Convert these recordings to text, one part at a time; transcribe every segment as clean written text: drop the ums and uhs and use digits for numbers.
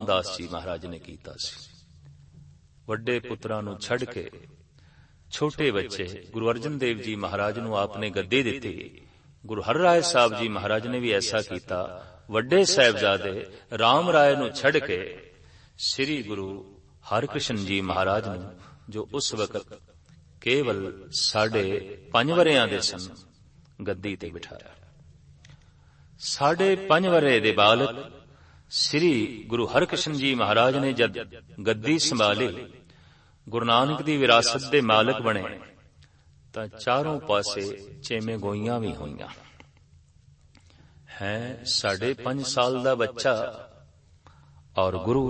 दास जी महाराज ने कीता सी। वड्डे पुत्रां नूं छड़ के छोटे बच्चे गुरु अर्जन देव जी महाराज नूं आपने गद्दी दित्ती। गुरु हर राय साहब जी महाराज ने भी ऐसा कीता। वड्डे साहिबजादे राम राय नूं छड़ के श्री गुरु हरकृष्ण जी महाराज नूं, जो उस वक्त केवल 5.5 वरियां दे सन, गद्दी ते बिठाया। 5.5 वरे दे बालक श्री गुरु हरकृष्ण जी महाराज ने जद गद्दी संभाली, गुरु नानक दी विरासत दे मालिक बने, तां चारों पासे चेमे गोईयां भी होईयां। है 5.5 साल दा बच्चा और गुरु।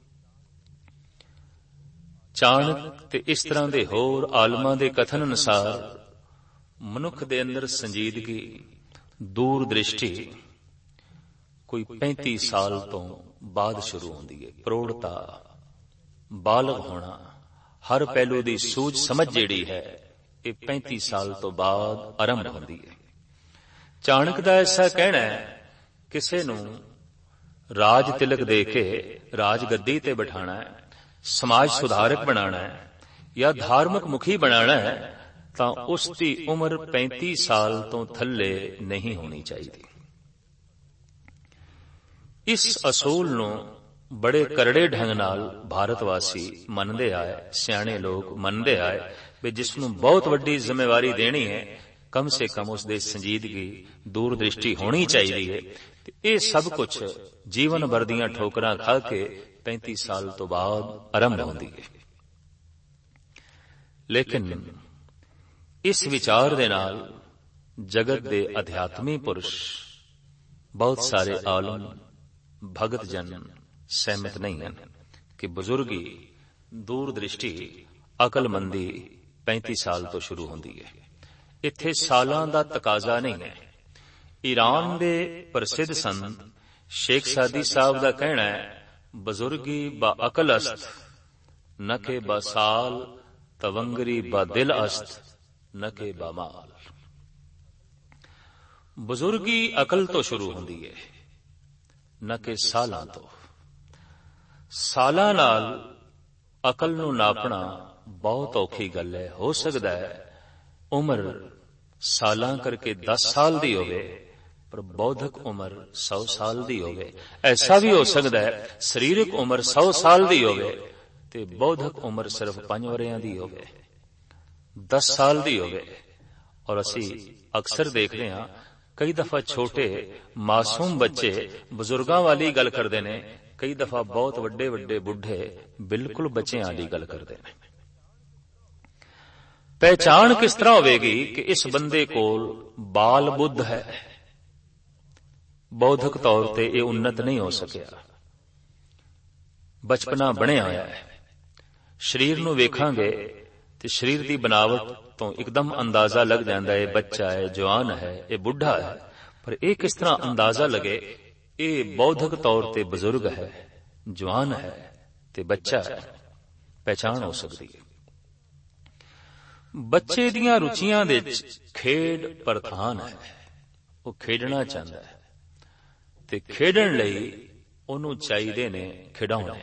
चाणक ते इस तरह दे होर आलमां दे कथन अनुसार मनुख दे अंदर संजीदगी, दूरदृष्टि कोई 35 साल तो बाद शुरू होंदी है। प्रौढ़ता, बालग होना, हर पहलू दी सूझ समझ जेड़ी है, ये 35 साल तो बाद आरंभ होंदी है। चाणक दा ऐसा कहना है, किसे नूं राज तिलक दे के राज गद्दी ते बिठाना है, समाज सुधारक बनाना है या धार्मिक मुखी बनाना है, तां उसकी उम्र 35 साल तो थल्ले नहीं होनी चाहिए। इस असूल नूं बड़े करड़े ढंग नाल भारतवासी मनदे आए, सियाणे लोग मनदे आए भी जिसनूं बहुत वड्डी जिम्मेवारी देनी है, कम से कम उसदे संजीदगी, दूरदृष्टि होनी चाहिए। ये सब कुछ जीवन भर दीयां ठोकरां खा के 35 साल तो बाद आरंभ होंदी है। लेकिन इस विचार दे नाल जगत दे अध्यात्मी पुरुष, बहुत सारे आलम, भगत जन सहमत नहीं हैं कि बुजुर्गी, दूरदृष्टि, अकलमंदी 35 साल तो शुरू होंदी है। इत्थे सालां दा तकाजा नहीं है। ईरान दे प्रसिद्ध संत शेख सादी साहब दा कहना है, बुजुर्गी बा अकल अस्त, न के बा साल, तवंगरी बा दिल अस्त, न के बा माल। बुजुर्गी अकल तो शुरू होंदी है, न के सालां तो। सालां नाल अकल नूं नापना बहुत औखी गल है। हो सकदा है उम्र सालां करके 10 साल दी होवे, पर बौद्धिक उम्र 100 साल दी होवे। ऐसा भी हो सकता है शरीरक उम्र 100 साल दी होवे ते बौद्धिक उम्र सिर्फ 5 वरियां दी होवे, 10 साल दी होवे। और असी अक्सर देखते हैं, कई दफा छोटे मासूम बच्चे बुजुर्गां वाली गल करदे ने, कई दफा बहुत वड्डे वड्डे बुढ़े बिल्कुल बच्चें वाली गल करदे ने। पहचान किस तरह होवेगी कि इस बंदे कोल बाल बुद्ध है, बौद्धिक तौर ते ये उन्नत नहीं हो सकिया, बचपना बने आया है। शरीर नूं वेखांगे ते शरीर दी बनावट तो एकदम अंदाजा लग जाता है, बच्चा है, जवान है, ये बुढ़ा है। पर ये किस तरह अंदाजा लगे ये बौद्धिक तौर ते बुजुर्ग है, जवान है ते बच्चा है, पहचान हो सकती है। बच्चे दियां रुचियां दे खेड प्रधान है, वो खेडना चाहता है ते खेडण लई ओनू चाहिए ने खिडौणे।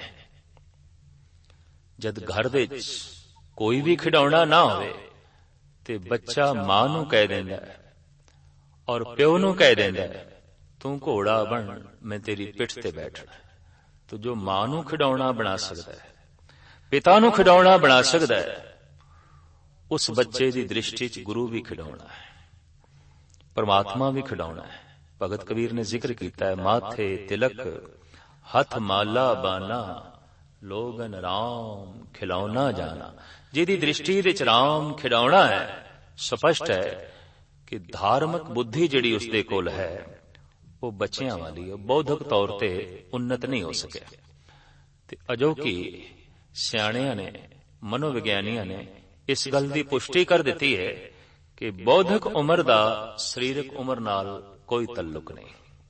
जद घर दे कोई भी खिडौना ना होवे ते बच्चा मां नू कह देंदा है और प्यो नू कह देंदा है, तू घोड़ा बन, मैं तेरी पिठ ते बैठना। तो जो मां नू खिडौना बना सकता है, पिता नू खिडौना बना सकता है, उस बच्चे की दृष्टि च गुरु भी खिडौना है, परमात्मा भी खिडौना है। भगत कबीर ने जिक्र किया है, माथे तिलक हथ माला बाना, लोगन राम खिलौना जाना। जिहदी दृष्टि विच राम खिडौना है, स्पष्ट है कि धार्मिक बुद्धि जिहड़ी उसदे कोल है वो बच्चियां वाली है, बौद्धिक तौर ते उन्नत नहीं हो सकिया। ते अजोकी सियाणियां ने, मनोविग्यानियां ने इस गल दी पुष्टि कर दिती है कि बौद्धिक उम्र दा शरीरक उम्र नाल कोई तल्लुक नहीं।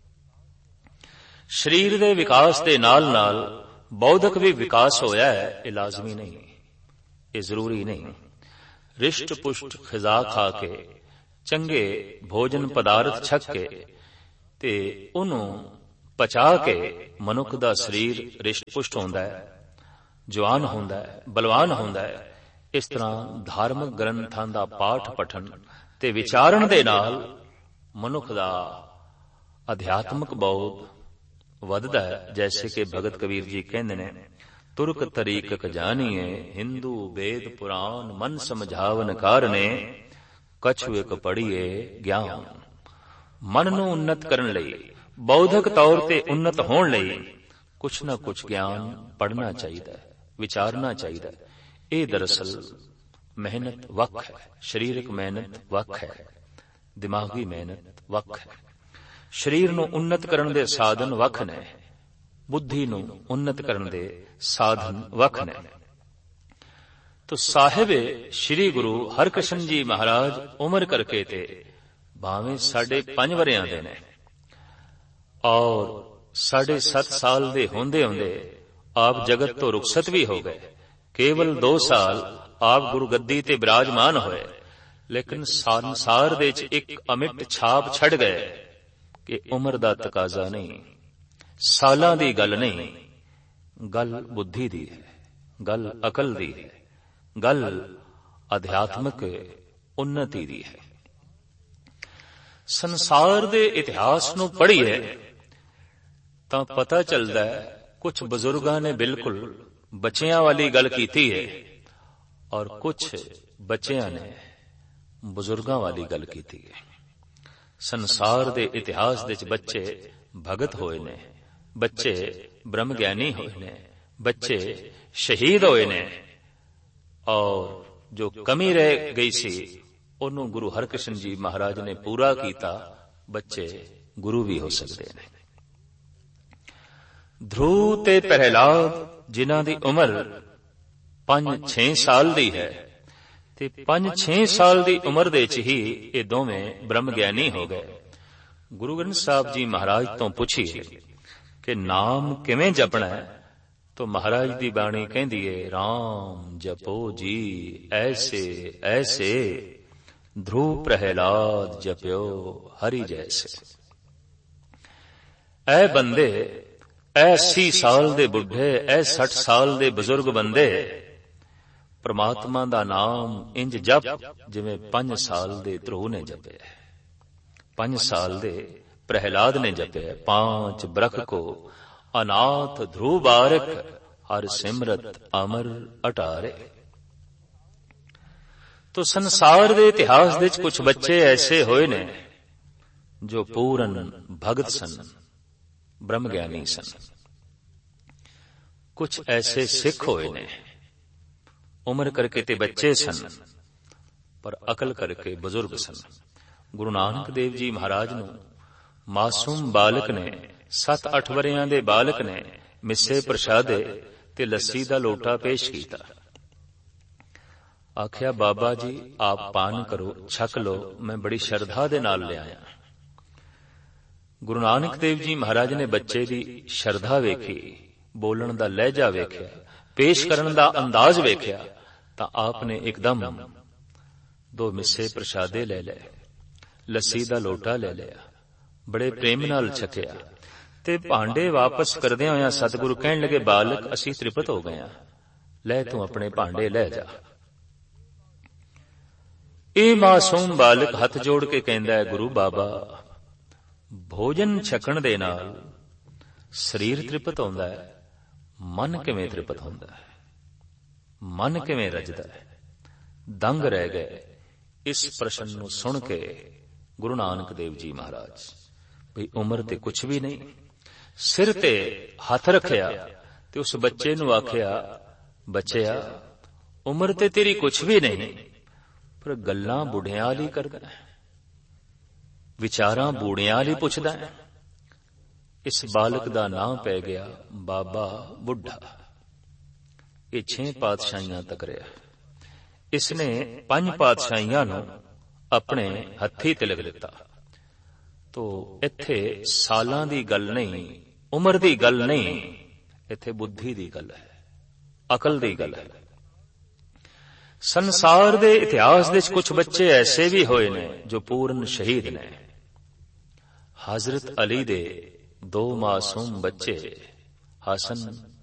शरीर दे विकास दे नाल नाल बौद्धिक भी विकास होया है, ये लाजमी नहीं, ये जरूरी नहीं। रिष्ट पुष्ट खिजा खा के, चंगे भोजन पदार्थ छक के ते उन्हों ਪਚਾ ਕੇ ਮਨੁੱਖ ਦਾ ਸਰੀਰ ਰਿਸ਼ਟ-ਪੁਸ਼ਟ ਹੁੰਦਾ ਹੈ, ਜਵਾਨ ਹੁੰਦਾ ਹੈ, ਬਲਵਾਨ ਹੁੰਦਾ ਹੈ। ਇਸ ਤਰ੍ਹਾਂ ਧਾਰਮਿਕ ਗ੍ਰੰਥਾਂ ਦਾ ਪਾਠ ਪਠਨ ਤੇ ਵਿਚਾਰਨ ਦੇ ਨਾਲ ਮਨੁੱਖ ਦਾ ਅਧਿਆਤਮਿਕ ਬੋਧ ਵੱਧਦਾ ਹੈ। ਜੈਸੇ ਕਿ ਭਗਤ ਕਬੀਰ ਜੀ ਕਹਿੰਦੇ ਨੇ, ਤੁਰਕ ਤਰੀਕਕ ਜਾਣੀਏ, ਹਿੰਦੂ ਵੇਦ ਪੁਰਾਣ ਮਨ ਸਮਝਾਵਨ ਕਾਰਨੇ, ਕਛੁ ਇਕ ਪੜ੍ਹੀਏ ਗਿਆਨ। ਮਨ ਨੂੰ ਉੱਨਤ ਕਰਨ ਲਈ, ਬੌਧਿਕ ਤੌਰ ਤੇ ਉੱਨਤ ਹੋਣ ਲਈ ਕੁਛ ਨਾ ਕੁਛ ਗਿਆਨ ਪੜ੍ਹਨਾ ਚਾਹੀਦਾ ਹੈ, ਵਿਚਾਰਨਾ ਚਾਹੀਦਾ ਹੈ। ਇਹ ਦਰਅਸਲ ਮਿਹਨਤ ਵੱਖ ਹੈ, ਸਰੀਰਕ ਮਿਹਨਤ ਵੱਖ ਹੈ, ਦਿਮਾਗੀ ਮਿਹਨਤ ਵੱਖ ਹੈ। ਸਰੀਰ ਨੂੰ ਉੱਨਤ ਕਰਨ ਦੇ ਸਾਧਨ ਵੱਖ ਨੇ, ਬੁੱਧੀ ਨੂੰ ਉੱਨਤ ਕਰਨ ਦੇ ਸਾਧਨ ਵੱਖ ਨੇ। ਤੋ ਸਾਹਿਬ ਸ੍ਰੀ ਗੁਰੂ ਹਰਿਕ੍ਰਿਸ਼ਨ ਜੀ ਮਹਾਰਾਜ ਉਮਰ ਕਰਕੇ ਤੇ ਭਾਵੇਂ 5.5 ਵਰਿਆਂ ਦੇ ਨੇ, ਔਰ 7.5 ਸਾਲ ਦੇ ਹੁੰਦੇ ਹੁੰਦੇ ਆਪ ਜਗਤ ਤੋਂ ਰੁਖਸਤ ਵੀ ਹੋ ਗਏ। ਕੇਵਲ 2 ਸਾਲ ਆਪ ਗੁਰੂ ਗੱਦੀ ਤੇ ਬਿਰਾਜਮਾਨ ਹੋਏ, ਲੇਕਿਨ ਸੰਸਾਰ ਦੇ ਵਿੱਚ ਇੱਕ ਅਮਿੱਟ ਛਾਪ ਛੱਡ ਗਏ ਕਿ ਉਮਰ ਦਾ ਤਕਾਜ਼ਾ ਨਹੀਂ, ਸਾਲਾਂ ਦੀ ਗੱਲ ਨਹੀਂ, ਗੱਲ ਬੁੱਧੀ ਦੀ ਹੈ, ਗੱਲ ਅਕਲ ਦੀ ਹੈ, ਗੱਲ ਅਧਿਆਤਮਿਕ ਉੱਨਤੀ ਦੀ ਹੈ। ਸੰਸਾਰ ਦੇ ਇਤਿਹਾਸ ਨੂੰ ਪੜ੍ਹੀਏ ਤਾਂ ਪਤਾ ਚੱਲਦਾ ਹੈ, ਕੁਝ ਬਜ਼ੁਰਗਾਂ ਨੇ ਬਿਲਕੁਲ ਬੱਚਿਆਂ ਵਾਲੀ ਗੱਲ ਕੀਤੀ ਹੈ ਔਰ ਕੁਝ ਬੱਚਿਆਂ ਨੇ ਬਜ਼ੁਰਗਾਂ ਵਾਲੀ ਗੱਲ ਕੀਤੀ ਹੈ। ਸੰਸਾਰ ਦੇ ਇਤਿਹਾਸ ਦੇ ਵਿੱਚ ਬੱਚੇ ਭਗਤ ਹੋਏ ਨੇ, ਬੱਚੇ ਬ੍ਰਹਮ ਗਿਆਨੀ ਹੋਏ ਨੇ, ਬੱਚੇ ਸ਼ਹੀਦ ਹੋਏ ਨੇ, ਔਰ ਜੋ ਕਮੀ ਰਹਿ ਗਈ ਸੀ ਉਹਨੂੰ ਗੁਰੂ ਹਰਿਕ੍ਰਿਸ਼ਨ ਜੀ ਮਹਾਰਾਜ ਨੇ ਪੂਰਾ ਕੀਤਾ। ਬੱਚੇ ਗੁਰੂ ਵੀ ਹੋ ਸਕਦੇ ਨੇ। ਧਰੂ ਤੇ ਪ੍ਰਹਿਲਾਦ, ਜਿਨ੍ਹਾਂ ਦੀ ਉਮਰ 5-6 ਸਾਲ ਦੀ ਹੈ, ਤੇ 5-6 ਸਾਲ ਦੀ ਉਮਰ ਦੇ ਵਿੱਚ ਹੀ ਇਹ ਦੋਵੇਂ ਬ੍ਰਹਮ ਗਿਆਨੀ ਹੋ ਗਏ। ਗੁਰੂ ਗ੍ਰੰਥ ਸਾਹਿਬ ਜੀ ਮਹਾਰਾਜ ਤੋਂ ਪੁੱਛੀਏ ਕਿ ਨਾਮ ਕਿਵੇਂ ਜਪਣਾ ਹੈ, तो महाराज दी बाणी कहती है, राम जपो जी ऐसे ऐसे, ध्रुव प्रहलाद जप्यो हरि जैसे। ऐ बंदे, ऐ 80 साल दे बुढ़े, ऐ 60 साल दे बुजुर्ग बंदे, परमात्मा दा नाम इंज जप जिवें 5 साल दे ध्रुव ने जपे, 5 साल दे प्रहलाद ने जपे। 5 बरख को अनाथ ध्रुव बारक, हर सिमरत अमर अटारे। तो संसार दे इतिहास दे कुछ बच्चे ऐसे होए ने जो पूर्ण भगत सन, ब्रह्म ज्ञानी सन। कुछ ऐसे सिख होए ने, उम्र करके ते बच्चे सन पर अकल करके बुजुर्ग सन। गुरु नानक देव जी महाराज नूं मासूम बालक ने, 7-8 वरियां दे बालक ने मिस्से प्रसादे ते लस्सी दा लोटा पेश कीता। आख्या, बाबा जी आप पान करो, छक लो, मैं बड़ी श्रद्धा दे नाल ले आया। गुरु नानक देव जी महाराज ने बच्चे दी श्रद्धा वेखी, बोलण दा लहजा वेख्या, पेश करन दा अंदाज वेख्या, तां आपने एकदम 2 मिस्से प्रसादे ले लए, लस्सी दा लोटा ले लिया, बड़े प्रेम नाल छकिया ते भांडे वापस करदे होया सतगुरु कहण लगे, बालक असी तृप्त हो गए, ले तू अपने भांडे ले जा। ਇਹ ਮਾਸੂਮ ਬਾਲਕ ਹੱਥ ਜੋੜ ਕੇ ਕਹਿੰਦਾ ਹੈ, ਗੁਰੂ ਬਾਬਾ, ਭੋਜਨ ਛਕਣ ਦੇ ਨਾਲ ਸਰੀਰ ਤ੍ਰਿਪਤ ਹੁੰਦਾ ਹੈ, ਮਨ ਕਿਵੇਂ ਤ੍ਰਿਪਤ ਹੁੰਦਾ ਹੈ, ਮਨ ਕਿਵੇਂ ਰਜਦਾ ਹੈ? ਦੰਗ ਰਹਿ ਗਏ ਇਸ ਪ੍ਰਸ਼ਨ ਨੂੰ ਸੁਣ ਕੇ ਗੁਰੂ ਨਾਨਕ ਦੇਵ ਜੀ ਮਹਾਰਾਜ। ਭਈ ਉਮਰ ਤੇ ਕੁਛ ਵੀ ਨਹੀਂ, ਸਿਰ ਤੇ ਹੱਥ ਰੱਖਿਆ ਤੇ ਉਸ ਬੱਚੇ ਨੂੰ ਆਖਿਆ, ਬੱਚਿਆ ਉਮਰ ਤੇ ਤੇਰੀ ਕੁਛ ਵੀ ਨਹੀਂ, ਪਰ ਗੱਲਾਂ ਬੁੱਢਿਆਂ ਵਾਲੀ ਕਰਦਾ ਹੈ, ਵਿਚਾਰਾਂ ਬੂੜਿਆਂ ਵਾਲੀ ਪੁੱਛਦਾ ਹੈ। ਇਸ ਬਾਲਕ ਦਾ ਨਾਂ ਪੈ ਗਿਆ ਬਾਬਾ ਬੁੱਢਾ। ਇਹ 6 ਪਾਤਸ਼ਾਹੀਆਂ ਤੱਕ ਰਿਹਾ। ਇਸਨੇ 5 ਪਾਤਸ਼ਾਹੀਆਂ ਨੂੰ ਆਪਣੇ ਹੱਥੀ ਤਿਲਕ ਦਿੱਤਾ। ਤੋ ਇੱਥੇ ਸਾਲਾਂ ਦੀ ਗੱਲ ਨਹੀਂ, ਉਮਰ ਦੀ ਗੱਲ ਨਹੀਂ, ਇੱਥੇ ਬੁੱਧੀ ਦੀ ਗੱਲ ਹੈ, ਅਕਲ ਦੀ ਗੱਲ ਹੈ। ਸੰਸਾਰ ਦੇ ਇਤਿਹਾਸ ਵਿੱਚ ਕੁਝ ਬੱਚੇ ਐਸੇ ਵੀ ਹੋਏ ਨੇ ਜੋ ਪੂਰਨ ਸ਼ਹੀਦ ਨੇ। ਹਜ਼ਰਤ ਅਲੀ ਦੇ 2 ਮਾਸੂਮ ਬੱਚੇ ਹਸਨ